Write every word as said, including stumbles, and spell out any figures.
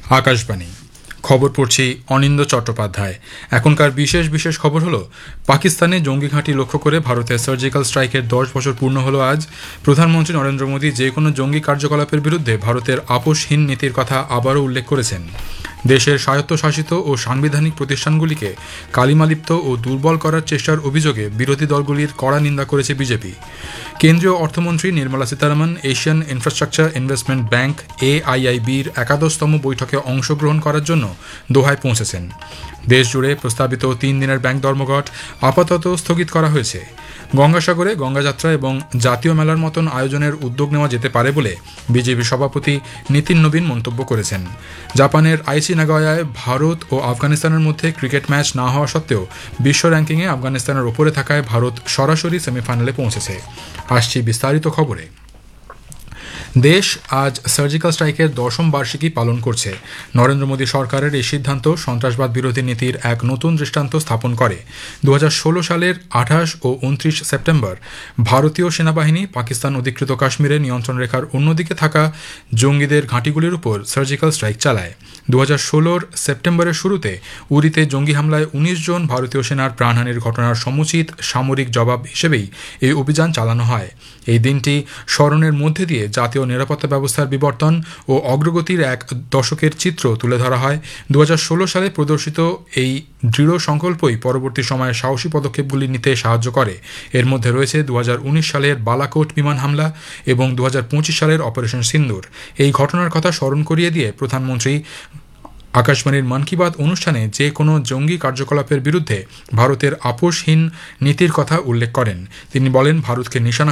আকাশবাণী খবর পড়ছি অনিন্দ চট্টোপাধ্যায়। এখনকার বিশেষ বিশেষ খবর হলো, পাকিস্তানে জঙ্গি ঘাঁটি লক্ষ্য করে ভারতের সার্জিক্যাল স্ট্রাইকের দশ বছর পূর্ণ হলো আজ। প্রধানমন্ত্রী নরেন্দ্র মোদী যে কোনো জঙ্গি কার্যকলাপের বিরুদ্ধে ভারতের আপোষহীন নীতির কথা আবারও উল্লেখ করেছেন। দেশের স্বায়ত্তশাসিত ও সাংবিধানিক প্রতিষ্ঠানগুলিকে কালিমালিপ্ত ও দুর্বল করার চেষ্টার অভিযোগে বিরোধী দলগুলির কড়া নিন্দা করেছে বিজেপি। কেন্দ্রীয় অর্থমন্ত্রী Nirmala Sitharaman Asian infrastructure investment bank এআইআইবির একাদশতম বৈঠকে অংশগ্রহণ করার জন্য দোহায় পৌঁছেছেন। দেশজুড়ে প্রস্তাবিত তিন দিনের ব্যাংক ধর্মঘট আপাতত স্থগিত করা হয়েছে। গঙ্গাসাগরে গঙ্গাযাত্রা এবং জাতীয় মেলার মতন আয়োজনের উদ্যোগ নেওয়া যেতে পারে বলে বিজেপি সভাপতি নীতিন নবীন মন্তব্য করেছেন। জাপানের আইচি নাগোয়ায় ভারত ও আফগানিস্তানের মধ্যে ক্রিকেট ম্যাচ না হওয়া সত্ত্বেও বিশ্ব র্যাঙ্কিংয়ে আফগানিস্তানের ওপরে থাকায় ভারত সরাসরি সেমিফাইনালে পৌঁছেছে। আসছি বিস্তারিত খবরে। দেশ আজ সার্জিক্যাল স্ট্রাইকের দশম বার্ষিকী পালন করছে। নরেন্দ্র মোদী সরকারের এই সিদ্ধান্ত সন্ত্রাসবাদ বিরোধী নীতির এক নতুন দৃষ্টান্ত স্থাপন করে। দু হাজার ষোলো সালের আঠাশ ও উনত্রিশ সেপ্টেম্বর ভারতীয় সেনাবাহিনী পাকিস্তান অধিকৃত কাশ্মীরে নিয়ন্ত্রণ রেখার অন্যদিকে থাকা জঙ্গিদের ঘাঁটিগুলির উপর সার্জিক্যাল স্ট্রাইক চালায়। দু হাজার ষোলোর সেপ্টেম্বরের শুরুতে উরিতে জঙ্গি হামলায় উনিশ জন ভারতীয় সেনার প্রাণহানির ঘটনার সমুচিত সামরিক জবাব হিসেবেই এই অভিযান চালানো হয়। এই দিনটি স্মরণের মধ্যে দিয়ে জাতীয় নিরাপত্তা ব্যবস্থার বিবর্তন ও অগ্রগতির এক দশকের চিত্র তুলে ধরা হয়। দু হাজার ষোলো সালে প্রদর্শিত এই দৃঢ় সংকল্পই পরবর্তী সময়ে সাহসী পদক্ষেপগুলি নিতে সাহায্য করে। এর মধ্যে রয়েছে দু হাজার উনিশ সালের বালাকোট বিমান হামলা এবং দু হাজার পঁচিশ সালের অপারেশন সিন্দুর। এই ঘটনার কথা স্মরণ করিয়ে দিয়ে প্রধানমন্ত্রী আকাশবাণীর মন কি বাত অনুষ্ঠানে যে কোনো জঙ্গি কার্যকলাপের বিরুদ্ধে ভারতের আপোষহীন নীতির কথা উল্লেখ করেন। তিনি বলেন, ভারতকে নিশানা